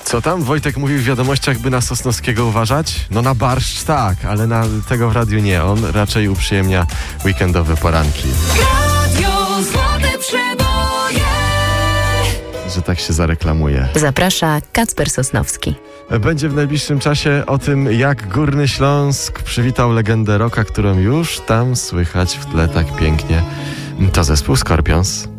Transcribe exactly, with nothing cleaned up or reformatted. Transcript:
Co tam? Wojtek mówił w wiadomościach, by na Sosnowskiego uważać? No na barszcz tak, ale na tego w radiu nie. On raczej uprzyjemnia weekendowe poranki. Radio Złote Przeboje. Że tak się zareklamuje. Zaprasza Kacper Sosnowski. Będzie w najbliższym czasie o tym, jak Górny Śląsk przywitał legendę rocka, którą już tam słychać w tle tak pięknie. To zespół Scorpions.